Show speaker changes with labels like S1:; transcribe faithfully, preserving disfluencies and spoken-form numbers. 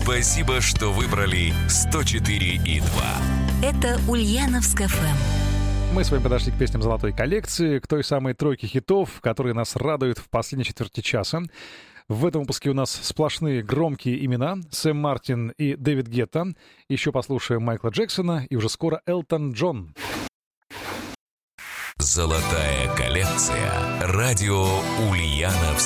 S1: Спасибо, что выбрали сто четыре и два.
S2: Это Ульяновск эф эм.
S3: Мы с вами подошли к песням золотой коллекции, к той самой тройке хитов, которые нас радуют в последней четверти часа. В этом выпуске у нас сплошные громкие имена: Сэм Мартин и Дэвид Гетта. Еще послушаем Майкла Джексона и уже скоро Элтон Джон.
S1: Золотая коллекция. Радио Ульяновск.